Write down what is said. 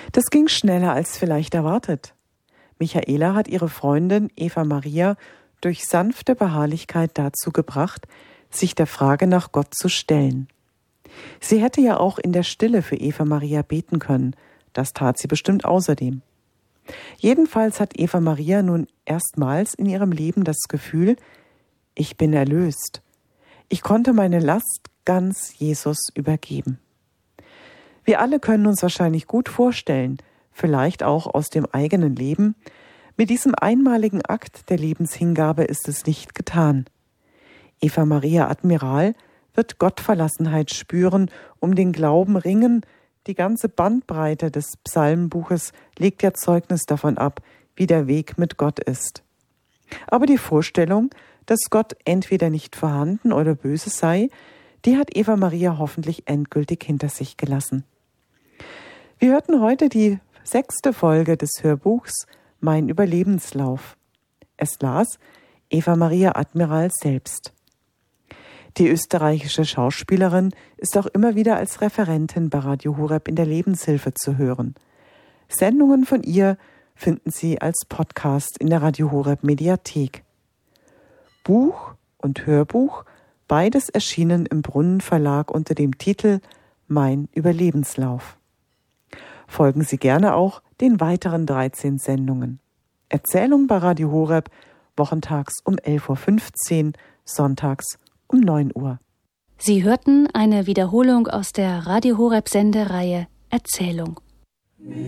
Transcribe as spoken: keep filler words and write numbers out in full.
Das ging schneller als vielleicht erwartet. Michaela hat ihre Freundin Eva Maria durch sanfte Beharrlichkeit dazu gebracht, sich der Frage nach Gott zu stellen. Sie hätte ja auch in der Stille für Eva Maria beten können, das tat sie bestimmt außerdem. Jedenfalls hat Eva Maria nun erstmals in ihrem Leben das Gefühl, ich bin erlöst. Ich konnte meine Last ganz Jesus übergeben. Wir alle können uns wahrscheinlich gut vorstellen, vielleicht auch aus dem eigenen Leben, mit diesem einmaligen Akt der Lebenshingabe ist es nicht getan. Eva Maria Admiral wird Gottverlassenheit spüren, um den Glauben ringen. Die ganze Bandbreite des Psalmenbuches legt ja Zeugnis davon ab, wie der Weg mit Gott ist. Aber die Vorstellung, dass Gott entweder nicht vorhanden oder böse sei, die hat Eva Maria hoffentlich endgültig hinter sich gelassen. Wir hörten heute die sechste Folge des Hörbuchs Mein Überlebenslauf. Es las Eva Maria Admiral selbst. Die österreichische Schauspielerin ist auch immer wieder als Referentin bei Radio Horeb in der Lebenshilfe zu hören. Sendungen von ihr finden Sie als Podcast in der Radio Horeb Mediathek. Buch und Hörbuch, beides erschienen im Brunnen Verlag unter dem Titel Mein Überlebenslauf. Folgen Sie gerne auch den weiteren dreizehn Sendungen. Erzählung bei Radio Horeb, wochentags um elf Uhr fünfzehn, sonntags um neun Uhr. Sie hörten eine Wiederholung aus der Radio Horeb Sendereihe Erzählung.